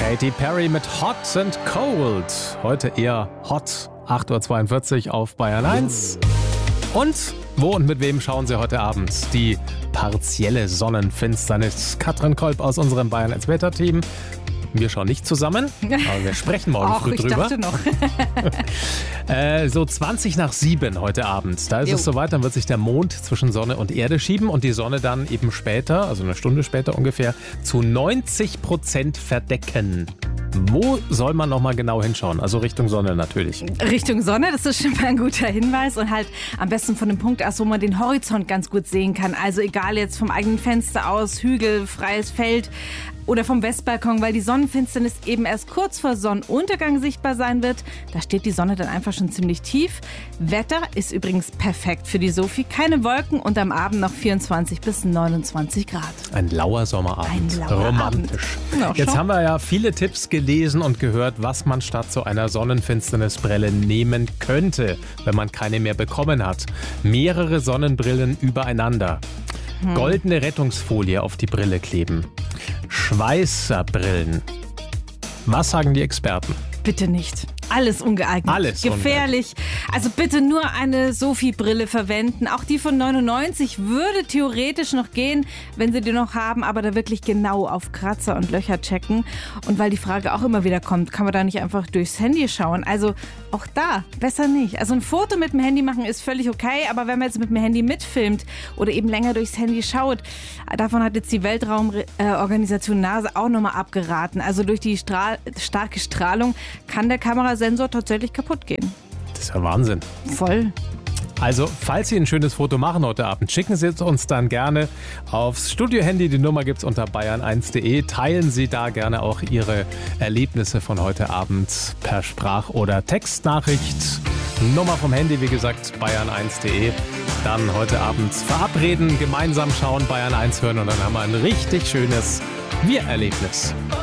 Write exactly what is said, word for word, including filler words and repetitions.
Katy Perry mit Hot and Cold. Heute eher hot. acht Uhr zweiundvierzig auf Bayern eins. Und wo und mit wem schauen Sie heute Abend die partielle Sonnenfinsternis? Katrin Kolb aus unserem Bayern eins Wetter-Team. Wir schauen nicht zusammen, aber wir sprechen morgen Och, früh ich drüber. dachte noch. äh, so zwanzig nach sieben heute Abend. Da ist Jo. es soweit, dann wird sich der Mond zwischen Sonne und Erde schieben und die Sonne dann eben später, also eine Stunde später ungefähr, zu neunzig Prozent verdecken. Wo soll man nochmal genau hinschauen? Also Richtung Sonne natürlich. Richtung Sonne, das ist schon mal ein guter Hinweis und halt am besten von dem Punkt aus, wo man den Horizont ganz gut sehen kann. Also egal jetzt vom eigenen Fenster aus, Hügel, freies Feld oder vom Westbalkon, weil die Sonnenfinsternis eben erst kurz vor Sonnenuntergang sichtbar sein wird. Da steht die Sonne dann einfach schon ziemlich tief. Wetter ist übrigens perfekt für die Sophie. Keine Wolken und am Abend noch vierundzwanzig bis neunundzwanzig Grad. Ein lauer Sommerabend. Ein lauer Romantisch. Abend. Ja, Jetzt schon. haben wir ja viele Tipps gelesen und gehört, was man statt so einer Sonnenfinsternisbrille nehmen könnte, wenn man keine mehr bekommen hat. Mehrere Sonnenbrillen übereinander. Hm. Goldene Rettungsfolie auf die Brille kleben. Schweißerbrillen. Was sagen die Experten? Bitte nicht. Alles ungeeignet. Alles gefährlich. Also bitte nur eine Sophie-Brille verwenden. Auch die von neunundneunzig würde theoretisch noch gehen, wenn sie die noch haben, aber da wirklich genau auf Kratzer und Löcher checken. Und weil die Frage auch immer wieder kommt, kann man da nicht einfach durchs Handy schauen? Also auch da besser nicht. Also ein Foto mit dem Handy machen ist völlig okay, aber wenn man jetzt mit dem Handy mitfilmt oder eben länger durchs Handy schaut, davon hat jetzt die Weltraumorganisation NASA auch nochmal abgeraten. Also durch die Strahl- starke Strahlung kann der Kamerasensor tatsächlich kaputt gehen. Das ist ja Wahnsinn. Voll. Also, falls Sie ein schönes Foto machen heute Abend, schicken Sie es uns dann gerne aufs Studio-Handy. Die Nummer gibt es unter bayern eins punkt de. Teilen Sie da gerne auch Ihre Erlebnisse von heute Abend per Sprach- oder Textnachricht. Nummer vom Handy, wie gesagt, bayern eins punkt de. Dann heute Abend verabreden, gemeinsam schauen, Bayern eins hören und dann haben wir ein richtig schönes Wir-Erlebnis.